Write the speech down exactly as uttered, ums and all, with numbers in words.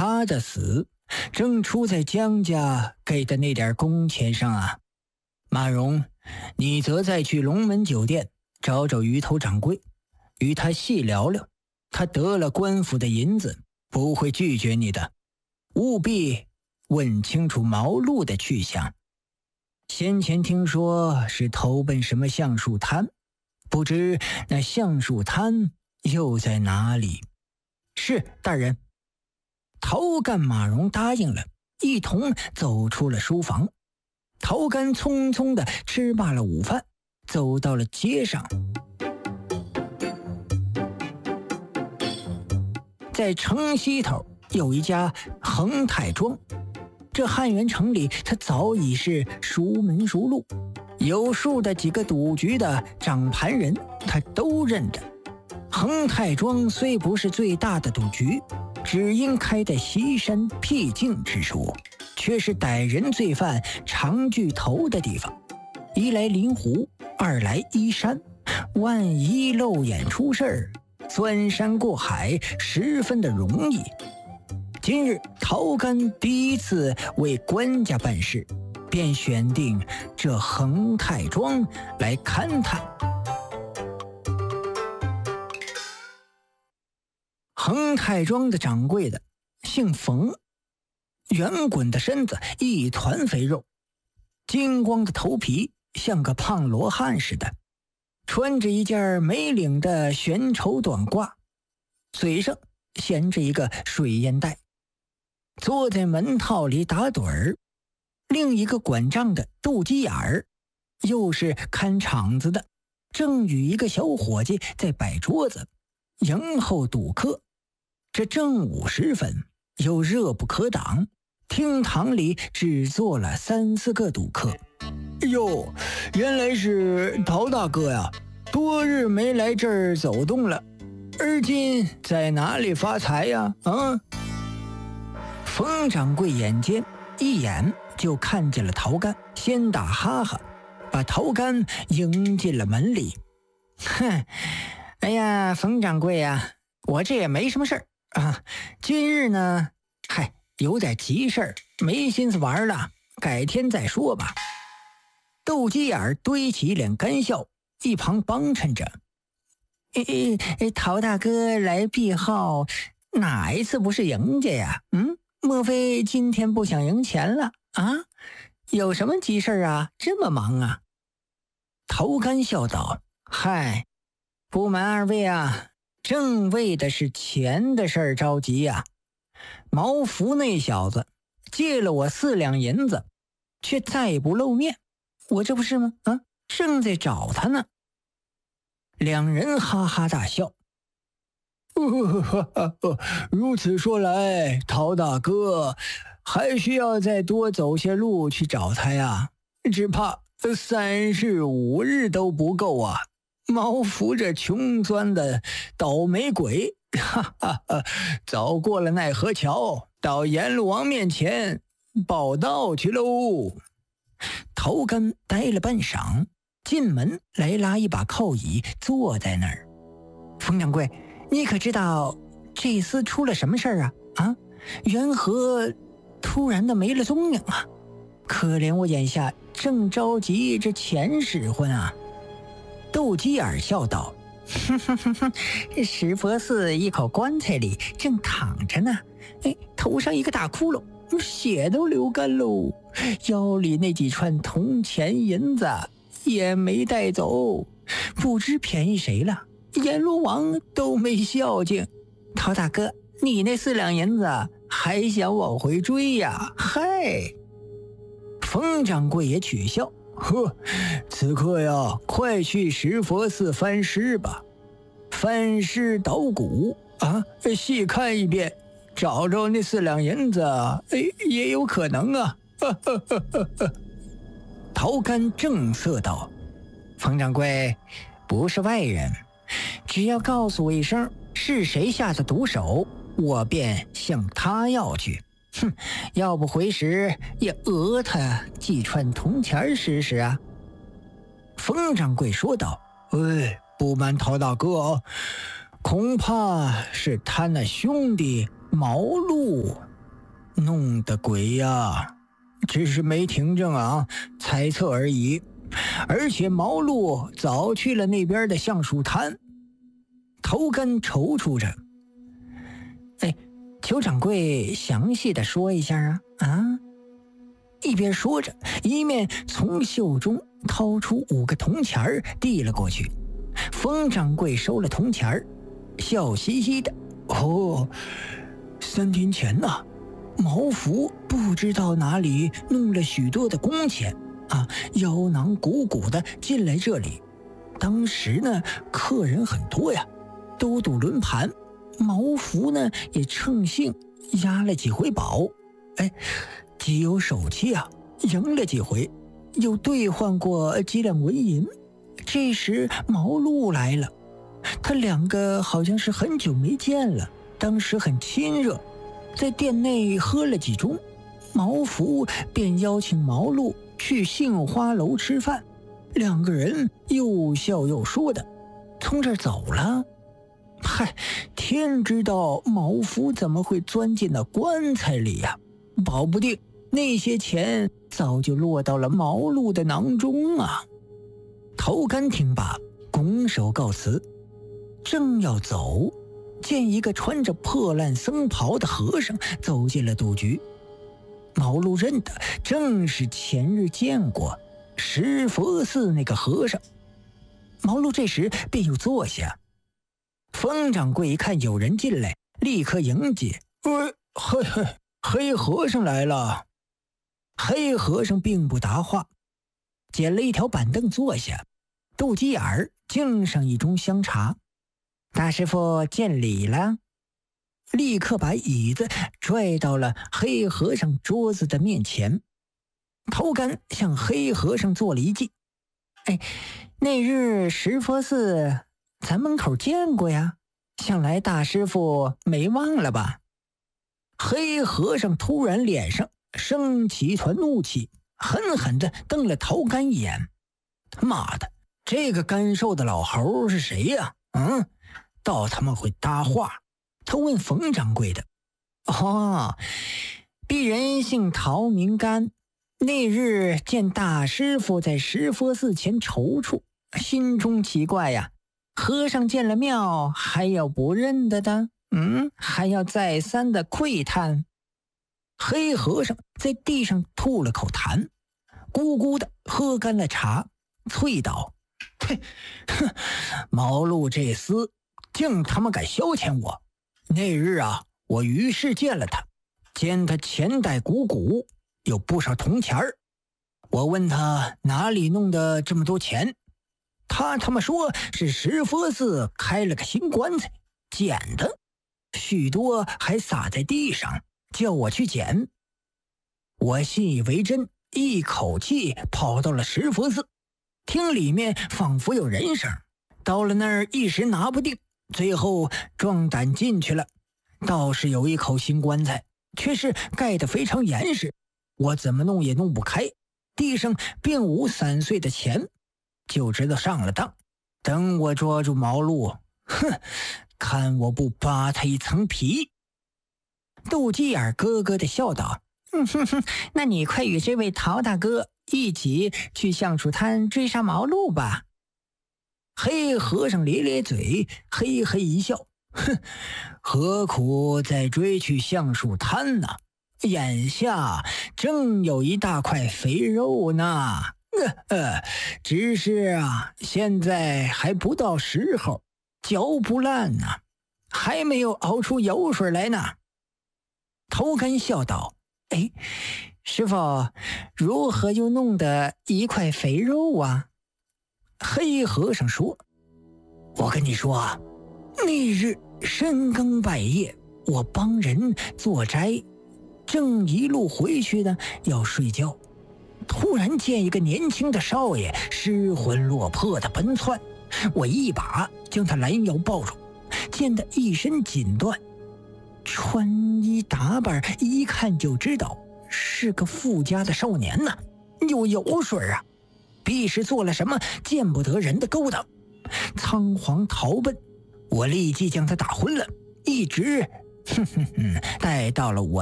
他的死正出在江家给的那点工钱上啊。马荣，你则再去龙门酒店找找鱼头掌柜，与他细聊聊，他得了官府的银子，不会拒绝你的。务必问清楚毛路的去向。先前听说是投奔什么橡树滩，不知那橡树滩又在哪里？是，大人。陶干马荣答应了，一同走出了书房。陶干匆匆地吃罢了午饭，走到了街上。在城西头有一家恒泰庄，这汉源城里他早已是熟门熟路，有数的几个赌局的掌盘人他都认得。恒泰庄虽不是最大的赌局，只因开在西山僻静之处，却是歹人罪犯常聚头的地方。一来临湖，二来依山，万一漏眼出事儿，钻山过海十分的容易。今日陶干第一次为官家办事，便选定这恒泰庄来勘探。恒泰庄的掌柜的姓冯，圆滚的身子一团肥肉，金光的头皮像个胖罗汉似的，穿着一件没领的悬绸短褂，嘴上衔着一个水烟袋，坐在门套里打盹儿。另一个管账的斗鸡眼儿，又是看场子的，正与一个小伙计在摆桌子迎候赌客。这正午时分，又热不可挡，厅堂里只坐了三四个赌客。哟，原来是陶大哥呀，多日没来这儿走动了，而今在哪里发财呀？啊！冯掌柜眼尖，一眼就看见了陶干，先打哈哈，把陶干迎进了门里。哼，哎呀，冯掌柜呀，我这也没什么事儿啊，今日呢，嗨，有点急事儿，没心思玩了，改天再说吧。斗鸡眼堆起一脸干笑，一旁帮衬着：诶诶，陶大哥来避号，哪一次不是赢家呀？嗯，莫非今天不想赢钱了啊？有什么急事啊？这么忙啊？陶干笑道：嗨，不瞒二位啊，正为的是钱的事儿着急呀、啊。毛福那小子借了我四两银子，却再不露面，我这不是吗？啊，正在找他呢。两人哈哈大笑。如此说来，陶大哥还需要再多走些路去找他呀，只怕三日五日都不够啊。毛福这穷酸的倒霉鬼，哈哈哈，早过了奈何桥，到阎罗王面前报道去喽。陶干呆了半晌，进门来拉一把靠椅坐在那儿。冯掌柜，你可知道这厮出了什么事儿啊？啊，缘何突然的没了踪影啊？可怜我眼下正着急这钱使唤啊。斗鸡眼笑道：哼哼哼哼，石佛寺一口棺材里正躺着呢，哎，头上一个大窟窿，血都流干喽，腰里那几串铜钱银子也没带走，不知便宜谁了，阎罗王都没孝敬。陶大哥，你那四两银子还想往回追呀？嗨！冯掌柜也取笑：呵，此刻呀，快去石佛寺翻尸吧，翻尸捣鼓啊，细看一遍，找着那四两银子，哎，也有可能啊。呵呵呵呵呵。陶干正色道：冯掌柜不是外人，只要告诉我一声是谁下的毒手，我便向他要去。哼，要不回时也讹他几串铜钱试试啊。冯掌柜说道：哎，不瞒陶大哥，恐怕是他那兄弟毛路弄的鬼呀！只是没听证啊，猜测而已。而且毛路早去了那边的橡树滩。头根踌躇着，哎，求掌柜详细的说一下啊啊！一边说着，一面从袖中掏出五个铜钱儿递了过去。冯掌柜收了铜钱儿，笑嘻嘻的：“哦，三天前呐、啊，毛福不知道哪里弄了许多的工钱啊，腰囊鼓鼓的进来这里。当时呢，客人很多呀，都赌轮盘。毛福呢也乘兴押了几回宝，哎，极有手气啊，赢了几回，又兑换过几两纹银。这时毛路来了，他两个好像是很久没见了，当时很亲热，在店内喝了几盅，毛福便邀请毛路去杏花楼吃饭，两个人又笑又说的从这儿走了。嗨，天知道毛福怎么会钻进了棺材里呀、啊？保不定那些钱早就落到了毛路的囊中啊！头干听罢，拱手告辞，正要走，见一个穿着破烂僧袍的和尚走进了赌局。毛路认得，正是前日见过石佛寺那个和尚。毛路这时便又坐下。冯掌柜一看有人进来，立刻迎接：“呃，嘿嘿，黑和尚来了。”黑和尚并不答话，捡了一条板凳坐下，斗鸡眼儿敬上一盅香茶。大师傅见礼了，立刻把椅子拽到了黑和尚桌子的面前。头干向黑和尚做了一记：“哎，那日石佛寺咱门口见过呀，想来大师傅没忘了吧？”黑和尚突然脸上升起一团怒气，狠狠地瞪了头干一眼：“他妈的，这个干瘦的老猴是谁呀？嗯，倒他妈会搭话。”他问冯掌柜的：“哦，鄙人姓陶名干，那日见大师傅在石佛寺前踌躇，心中奇怪呀，和尚见了庙还要不认得的？嗯，还要再三的喟叹。”黑和尚在地上吐了口痰，咕咕的喝干了茶，啐道：“哼，毛路这厮竟他妈敢消遣我！那日啊，我于是见了他，见他钱袋鼓鼓，有不少铜钱儿。我问他哪里弄的这么多钱，他他妈说是石佛寺开了个新棺材，捡的，许多还撒在地上，叫我去捡。我信以为真，一口气跑到了石佛寺，厅里面仿佛有人声，到了那儿一时拿不定，最后壮胆进去了。倒是有一口新棺材，却是盖得非常严实，我怎么弄也弄不开，地上并无散碎的钱，就知道上了当。等我捉住毛路，哼，看我不扒他一层皮！”斗鸡眼咯咯地笑道：“哼哼哼，那你快与这位陶大哥一起去橡树滩追杀毛路吧。”黑和尚咧咧嘴，嘿嘿一笑：“哼，何苦再追去橡树滩呢？眼下正有一大块肥肉呢。呃呃，只是啊，现在还不到时候，嚼不烂呢，还没有熬出油水来呢。”头干笑道：“哎，师傅，如何又弄得一块肥肉啊？”黑和尚说：“我跟你说啊，那日深更半夜，我帮人做斋，正一路回去呢，要睡觉，突然见一个年轻的少爷失魂落魄的奔窜，我一把将他拦腰抱住，见他一身锦缎，穿衣打扮一看就知道是个富家的少年呐，有油水啊，必是做了什么见不得人的勾当，仓皇逃奔。我立即将他打昏了，一直哼哼哼带到了我